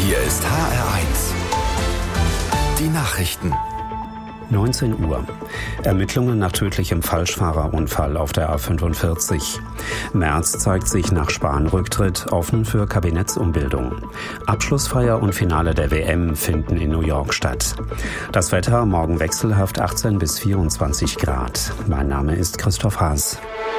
Hier ist HR1. Die Nachrichten. 19 Uhr. Ermittlungen nach tödlichem Falschfahrerunfall auf der A45. Merz zeigt sich nach Spahn-Rücktritt offen für Kabinettsumbildung. Abschlussfeier und Finale der WM finden in New York statt. Das Wetter morgen wechselhaft 18 bis 24 Grad. Mein Name ist Christoph Haas.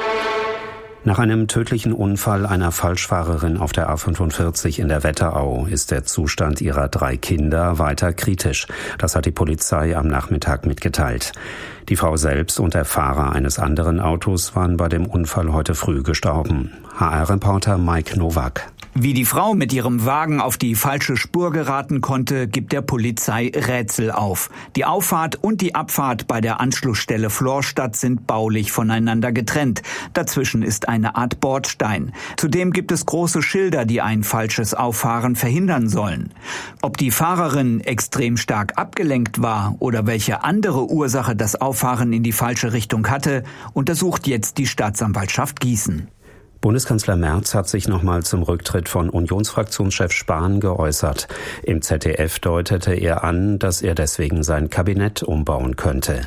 Nach einem tödlichen Unfall einer Falschfahrerin auf der A45 in der Wetterau ist der Zustand ihrer 3 Kinder weiter kritisch. Das hat die Polizei am Nachmittag mitgeteilt. Die Frau selbst und der Fahrer eines anderen Autos waren bei dem Unfall heute früh gestorben. HR-Reporter Mike Nowak. Wie die Frau mit ihrem Wagen auf die falsche Spur geraten konnte, gibt der Polizei Rätsel auf. Die Auffahrt und die Abfahrt bei der Anschlussstelle Florstadt sind baulich voneinander getrennt. Dazwischen ist eine Art Bordstein. Zudem gibt es große Schilder, die ein falsches Auffahren verhindern sollen. Ob die Fahrerin extrem stark abgelenkt war oder welche andere Ursache das Auffahren in die falsche Richtung hatte, untersucht jetzt die Staatsanwaltschaft Gießen. Bundeskanzler Merz hat sich nochmal zum Rücktritt von Unionsfraktionschef Spahn geäußert. Im ZDF deutete er an, dass er deswegen sein Kabinett umbauen könnte.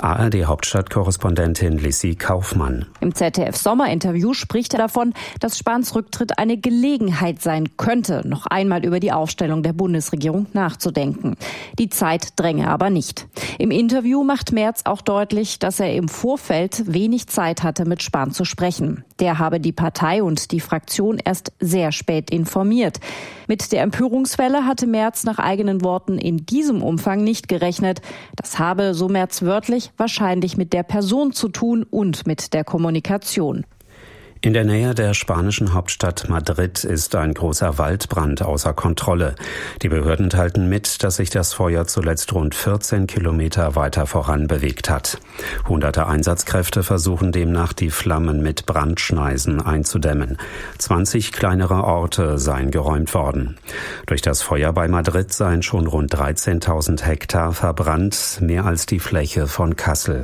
ARD-Hauptstadtkorrespondentin Lissy Kaufmann. Im ZDF-Sommerinterview spricht er davon, dass Spahns Rücktritt eine Gelegenheit sein könnte, noch einmal über die Aufstellung der Bundesregierung nachzudenken. Die Zeit dränge aber nicht. Im Interview macht Merz auch deutlich, dass er im Vorfeld wenig Zeit hatte, mit Spahn zu sprechen. Der habe die Partei und die Fraktion erst sehr spät informiert. Mit der Empörungswelle hatte Merz nach eigenen Worten in diesem Umfang nicht gerechnet. Das habe, so Merz wörtlich, wahrscheinlich mit der Person zu tun und mit der Kommunikation. In der Nähe der spanischen Hauptstadt Madrid ist ein großer Waldbrand außer Kontrolle. Die Behörden teilten mit, dass sich das Feuer zuletzt rund 14 Kilometer weiter voran bewegt hat. Hunderte Einsatzkräfte versuchen demnach, die Flammen mit Brandschneisen einzudämmen. 20 kleinere Orte seien geräumt worden. Durch das Feuer bei Madrid seien schon rund 13.000 Hektar verbrannt, mehr als die Fläche von Kassel.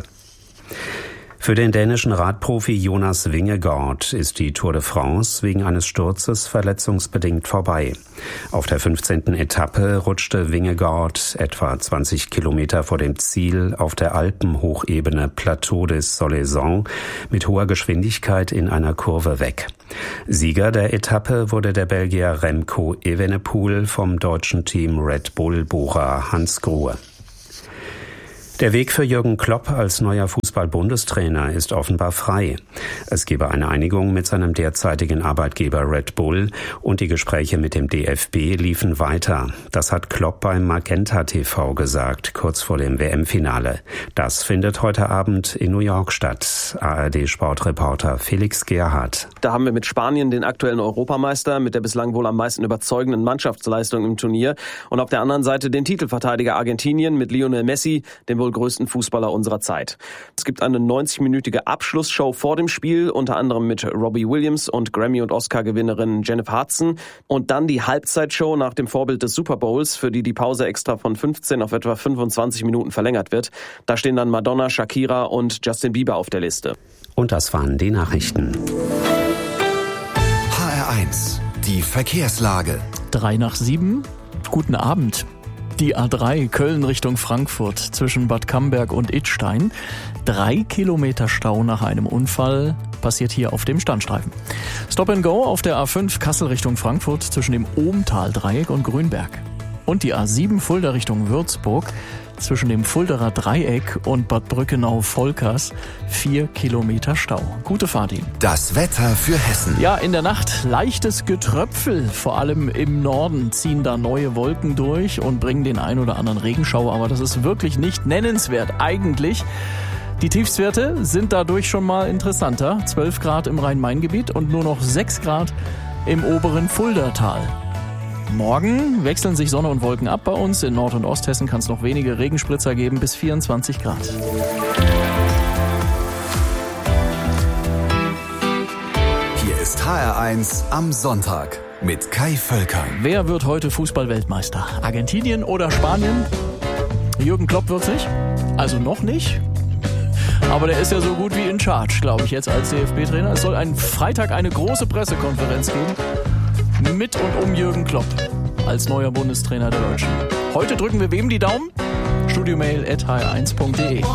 Für den dänischen Radprofi Jonas Vingegaard ist die Tour de France wegen eines Sturzes verletzungsbedingt vorbei. Auf der 15. Etappe rutschte Vingegaard etwa 20 Kilometer vor dem Ziel auf der Alpenhochebene Plateau des Soleilsons mit hoher Geschwindigkeit in einer Kurve weg. Sieger der Etappe wurde der Belgier Remco Evenepoel vom deutschen Team Red Bull-Bohrer Hans Grohe. Der Weg für Jürgen Klopp als neuer Fußball-Bundestrainer ist offenbar frei. Es gebe eine Einigung mit seinem derzeitigen Arbeitgeber Red Bull und die Gespräche mit dem DFB liefen weiter. Das hat Klopp beim Magenta TV gesagt, kurz vor dem WM-Finale. Das findet heute Abend in New York statt. ARD-Sportreporter Felix Gerhardt. Da haben wir mit Spanien den aktuellen Europameister mit der bislang wohl am meisten überzeugenden Mannschaftsleistung im Turnier und auf der anderen Seite den Titelverteidiger Argentinien mit Lionel Messi, dem wohl größten Fußballer unserer Zeit. Es gibt eine 90-minütige Abschlussshow vor dem Spiel, unter anderem mit Robbie Williams und Grammy- und Oscar-Gewinnerin Jennifer Hudson und dann die Halbzeitshow nach dem Vorbild des Super Bowls, für die Pause extra von 15 auf etwa 25 Minuten verlängert wird. Da stehen dann Madonna, Shakira und Justin Bieber auf der Liste. Und das waren die Nachrichten. HR1, die Verkehrslage. 6:03. Guten Abend. Die A3 Köln Richtung Frankfurt zwischen Bad Camberg und Idstein. 3 Kilometer Stau nach einem Unfall passiert hier auf dem Standstreifen. Stop and Go auf der A5 Kassel Richtung Frankfurt zwischen dem Ohmtal-Dreieck und Grünberg. Und die A7 Fulda Richtung Würzburg zwischen dem Fulderer Dreieck und Bad Brückenau-Volkers 4 Kilometer Stau. Gute Fahrt Ihnen. Das Wetter für Hessen. Ja, in der Nacht leichtes Getröpfel. Vor allem im Norden ziehen da neue Wolken durch und bringen den ein oder anderen Regenschauer. Aber das ist wirklich nicht nennenswert eigentlich. Die Tiefstwerte sind dadurch schon mal interessanter. 12 Grad im Rhein-Main-Gebiet und nur noch 6 Grad im oberen Fuldatal. Morgen wechseln sich Sonne und Wolken ab bei uns. In Nord- und Osthessen kann es noch wenige Regenspritzer geben, bis 24 Grad. Hier ist HR1 am Sonntag mit Kai Völkern. Wer wird heute Fußball-Weltmeister? Argentinien oder Spanien? Jürgen Klopp wird's nicht. Also noch nicht. Aber der ist ja so gut wie in charge, glaube ich, jetzt als DFB-Trainer. Es soll am Freitag eine große Pressekonferenz geben. Mit und um Jürgen Klopp. als neuer Bundestrainer der Deutschen. Heute drücken wir wem die Daumen? studiomail@hr1.de.